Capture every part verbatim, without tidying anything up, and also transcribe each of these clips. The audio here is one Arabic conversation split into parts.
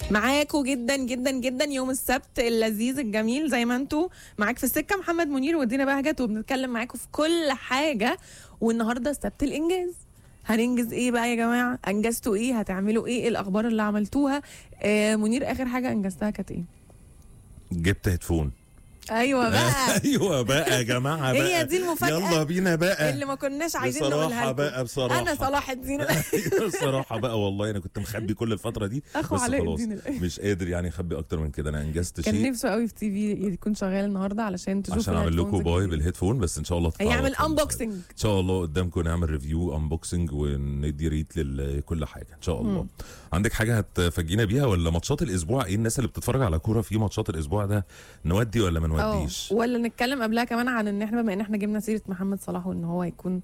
معاكوا جدا جدا جدا يوم السبت اللذيذ الجميل زي ما انتوا معاك في السكه محمد منير ودينا بهجت، وبنتكلم معاكم في كل حاجه. والنهارده السبت الانجاز. هننجز ايه بقى يا جماعه؟ انجزتوا ايه؟ هتعملوا ايه؟ ايه الاخبار اللي عملتوها؟ آه منير، اخر حاجه انجزتها كانت ايه؟ جبت هيدفون. ايوه بقى ايوه بقى يا جماعه بقى، هي دي المفاجاه يلا بينا بقى اللي ما كناش عايزين بصراحة نقولها لكم. بقى بصراحة انا صلاح الدين بصراحة بقى والله انا كنت مخبي كل الفترة دي، اخو بس علاء خلاص الدين مش قادر يعني اخبي اكتر من كده. انا انجزت كان شيء نفسه قوي في تي في يكون شغال النهارده علشان تشوفوا عشان اعمل لكم باي بالهيدفون، بس ان شاء الله تتعوض. يعمل انبوكسنج ان شاء الله قدامكم، نعمل ريفيو انبوكسنج وندي ريت لكل حاجه ان شاء الله. مم. عندك حاجه هتفاجئينا بيها ولا ماتشات الاسبوع ايه؟ الناس اللي بتتفرج على كوره في ماتشات الاسبوع ده نودي ولا ما نوديش؟ ولا نتكلم قبلها كمان عن ان احنا بما ان احنا جبنا سيره محمد صلاح وان هو هيكون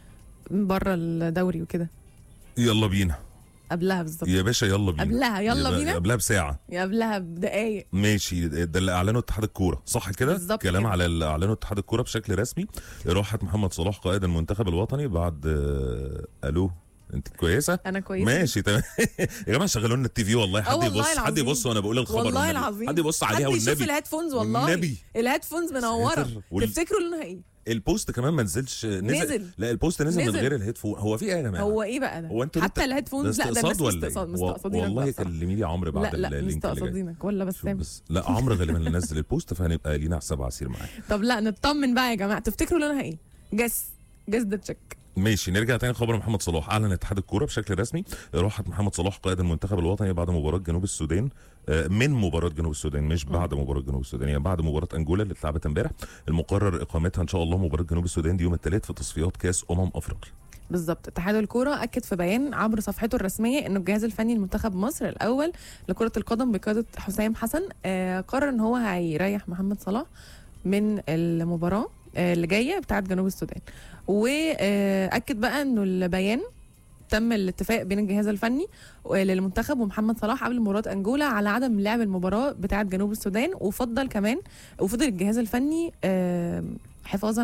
بره الدوري وكده. يلا بينا. قبلها بالظبط يا باشا يلا بينا. قبلها يلا بينا. قبلها بساعه. قبلها بدقايق. ماشي. ده اللي اعلنه اتحاد الكوره صح كده؟ كلام كده. على اللي اعلنه اتحاد الكوره بشكل رسمي، راحه محمد صلاح قائد المنتخب الوطني بعد آه... الو انت كويسه؟ انا كويسه ماشي تمام. يا جماعه شغلوا لنا التي في والله، حد والله يبص العظيم. حد يبص وانا بقول الخبر والله العظيم، حد يبص عليها والنبي، حد يشوف الهيدفونز والله والنبي. الهيدفونز منوره وال... تفتكروا لونها ايه؟ البوست كمان ما نزلش. نزل. نزل لا البوست نزل, نزل من غير الهيدفون. هو في ايه يا جماعه؟ هو ايه بقى ده؟ هو انتوا حتى الهيدفونز لا ده الناس مستقصد مستقصدينك. والله كلمي لي عمرو بعد لا لا مستقصدينك ولا بس, بس لا عمرو غالبا اللي نزل البوست، فهنبقى لينا حساب عسير معاه. طب لا نطمن بقى يا جماعه، تفتكروا لونها ايه؟ جس جس ده تشيك. ماشي نرجع تاني خبر محمد صلاح. اعلن اتحاد الكوره بشكل رسمي راحه محمد صلاح قائد المنتخب الوطني بعد مباراه جنوب السودان، من مباراه جنوب السودان مش بعد مباراه جنوب السودان، يعني بعد مباراه انجولا اللي اتلعبت امبارح. المقرر اقامتها ان شاء الله مباراه جنوب السودان دي يوم الثلاث في تصفيات كاس امم افريقيا. بالظبط. اتحاد الكوره اكد في بيان عبر صفحته الرسميه انه الجهاز الفني لمنتخب مصر الاول لكره القدم بقياده حسام حسن آه قرر ان هو هيريح محمد صلاح من المباراه اللي جايه بتاعه جنوب السودان. واكد بقى انه البيان تم الاتفاق بين الجهاز الفني للمنتخب ومحمد صلاح قبل مباراه انجولا على عدم لعب المباراه بتاعه جنوب السودان، وفضل كمان وفضل الجهاز الفني حفاظا